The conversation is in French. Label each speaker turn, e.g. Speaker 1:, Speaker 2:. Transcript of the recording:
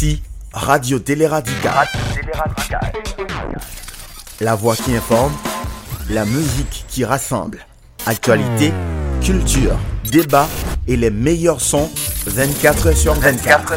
Speaker 1: Ici, Radio Télé Radical. La voix qui informe, la musique qui rassemble. Actualité, culture, débat et les meilleurs sons 24h sur 24.